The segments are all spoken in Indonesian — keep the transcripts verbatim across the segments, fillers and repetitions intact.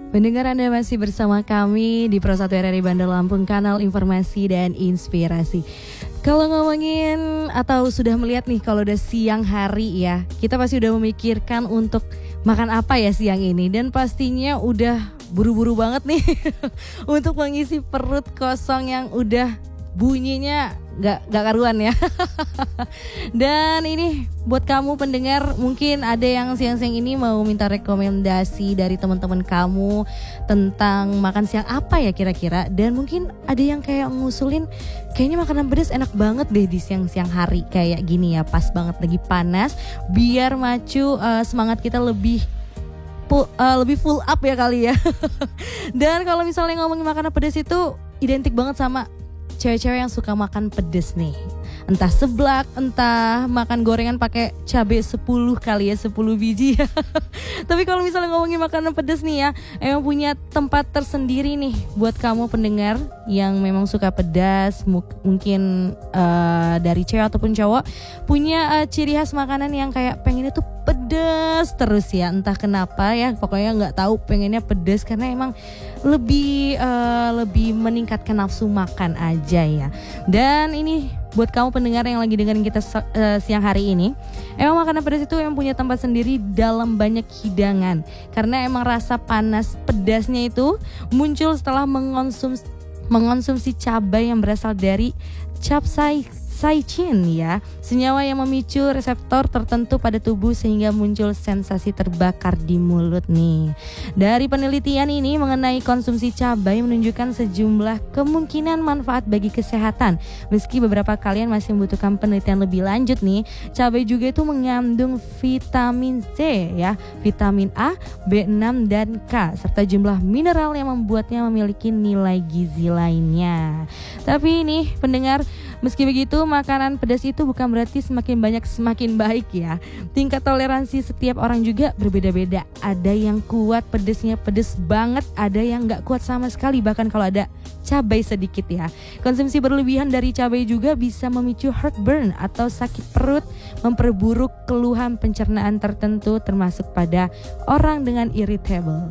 Pendengar, Anda masih bersama kami di Pro satu R R I Bandar Lampung, kanal informasi dan inspirasi. Kalau ngomongin atau sudah melihat nih kalau udah siang hari ya, kita pasti udah memikirkan untuk makan apa ya siang ini. Dan pastinya udah buru-buru banget nih untuk mengisi perut kosong yang udah bunyinya gak, gak karuan ya. Dan ini buat kamu pendengar, mungkin ada yang siang-siang ini mau minta rekomendasi dari teman-teman kamu tentang makan siang apa ya kira-kira. Dan mungkin ada yang kayak ngusulin, kayaknya makanan pedas enak banget deh di siang-siang hari kayak gini ya, pas banget lagi panas, biar macu uh, semangat kita lebih Full, uh, lebih full up ya kali ya. Dan kalau misalnya ngomongin makanan pedas itu identik banget sama cewek-cewek yang suka makan pedas nih. Entah seblak, entah makan gorengan pakai cabai sepuluh kali ya, sepuluh biji. Tapi kalau misalnya ngomongin makanan pedas nih ya, emang punya tempat tersendiri nih buat kamu pendengar yang memang suka pedas. Mungkin uh, dari cewek ataupun cowok punya uh, ciri khas makanan yang kayak pengennya tuh pedas terus ya, entah kenapa ya, pokoknya nggak tahu pengennya pedas karena emang lebih uh, lebih meningkatkan nafsu makan aja ya. Dan ini buat kamu pendengar yang lagi dengerin kita uh, siang hari ini, emang makanan pedas itu yang punya tempat sendiri dalam banyak hidangan, karena emang rasa panas pedasnya itu muncul setelah mengonsumsi mengonsumsi cabai yang berasal dari capsaicin ya, senyawa yang memicu reseptor tertentu pada tubuh sehingga muncul sensasi terbakar di mulut nih. Dari penelitian ini mengenai konsumsi cabai menunjukkan sejumlah kemungkinan manfaat bagi kesehatan. Meski beberapa kalian masih membutuhkan penelitian lebih lanjut nih, cabai juga itu mengandung vitamin C ya, vitamin A, B enam dan K, serta jumlah mineral yang membuatnya memiliki nilai gizi lainnya. Tapi ini pendengar, meski begitu makanan pedas itu bukan berarti semakin banyak semakin baik ya. Tingkat toleransi setiap orang juga berbeda-beda. Ada yang kuat pedasnya pedas banget, ada yang gak kuat sama sekali bahkan kalau ada cabai sedikit ya. Konsumsi berlebihan dari cabai juga bisa memicu heartburn atau sakit perut, memperburuk keluhan pencernaan tertentu termasuk pada orang dengan irritable.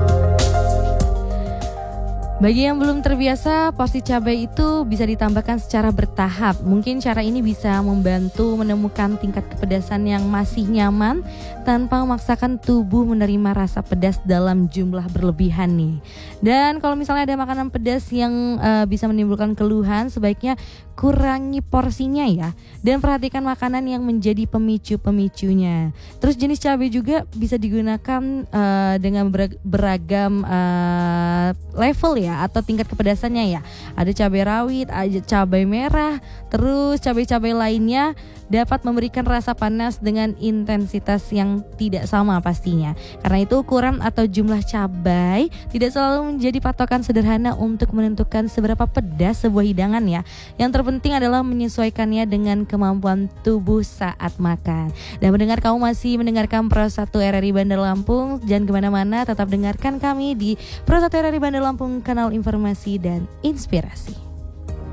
Bagi yang belum terbiasa, porsi cabai itu bisa ditambahkan secara bertahap. Mungkin cara ini bisa membantu menemukan tingkat kepedasan yang masih nyaman tanpa memaksakan tubuh menerima rasa pedas dalam jumlah berlebihan nih. Dan kalau misalnya ada makanan pedas yang uh, bisa menimbulkan keluhan, sebaiknya kurangi porsinya ya. Dan perhatikan makanan yang menjadi pemicu-pemicunya. Terus jenis cabai juga bisa digunakan uh, dengan beragam uh, level ya, atau tingkat kepedasannya ya. Ada cabai rawit, ada cabai merah, terus cabai-cabai lainnya dapat memberikan rasa panas dengan intensitas yang tidak sama pastinya. Karena itu ukuran atau jumlah cabai tidak selalu menjadi patokan sederhana untuk menentukan seberapa pedas sebuah hidangan ya. Yang terpenting adalah menyesuaikannya dengan kemampuan tubuh saat makan. Dan mendengar, kamu masih mendengarkan Pro satu R R I Bandar Lampung. Jangan kemana-mana, tetap dengarkan kami di Pro satu R R I Bandar Lampung, kanal informasi dan inspirasi.